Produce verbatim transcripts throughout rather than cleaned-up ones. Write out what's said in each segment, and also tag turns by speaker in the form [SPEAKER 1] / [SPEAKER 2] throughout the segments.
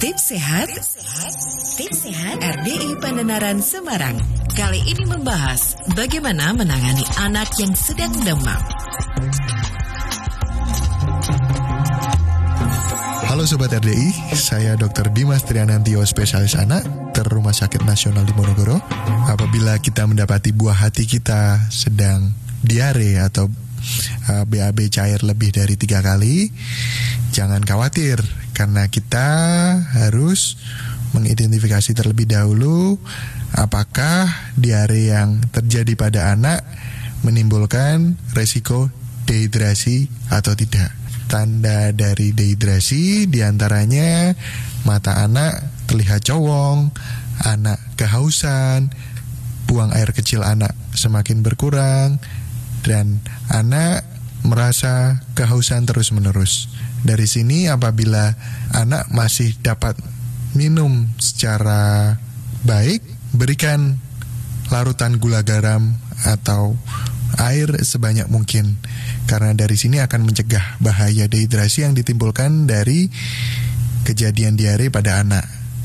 [SPEAKER 1] Tips Sehat, Tips Sehat R D I Pandanaran Semarang. Kali ini membahas bagaimana menangani anak yang sedang demam.
[SPEAKER 2] Halo Sobat R D I, saya dokter Dimas Trianantio, spesialis anak ter Rumah Sakit Nasional di Monogoro. Apabila kita mendapati buah hati kita sedang diare atau uh, B A B cair lebih dari tiga kali, jangan khawatir, karena kita harus mengidentifikasi terlebih dahulu apakah diare yang terjadi pada anak menimbulkan resiko dehidrasi atau tidak. Tanda dari dehidrasi diantaranya mata anak terlihat cowong, anak kehausan, buang air kecil anak semakin berkurang, dan anak merasa kehausan terus-menerus. Dari sini apabila anak masih dapat minum secara baik, berikan larutan gula garam atau air sebanyak mungkin, karena dari sini akan mencegah bahaya dehidrasi yang ditimbulkan dari kejadian diare pada anak.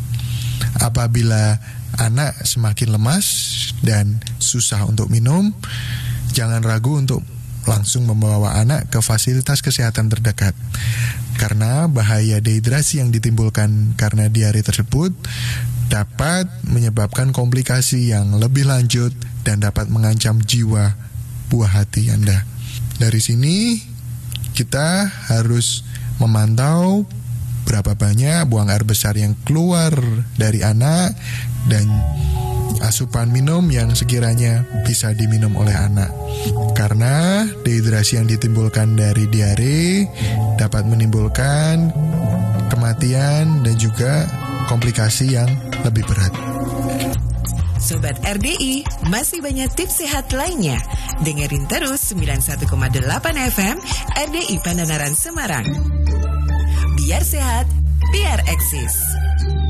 [SPEAKER 2] Apabila anak semakin lemas dan susah untuk minum, jangan ragu untuk langsung membawa anak ke fasilitas kesehatan terdekat, karena bahaya dehidrasi yang ditimbulkan karena diare tersebut dapat menyebabkan komplikasi yang lebih lanjut dan dapat mengancam jiwa buah hati Anda. Dari sini kita harus memantau berapa banyak buang air besar yang keluar dari anak dan asupan minum yang sekiranya bisa diminum oleh anak. Karena dehidrasi yang ditimbulkan dari diare dapat menimbulkan kematian dan juga komplikasi yang lebih berat.
[SPEAKER 1] Sobat R D I, masih banyak tips sehat lainnya. Dengerin terus sembilan puluh satu koma delapan F M R D I Pandanaran Semarang. Biar sehat, biar eksis.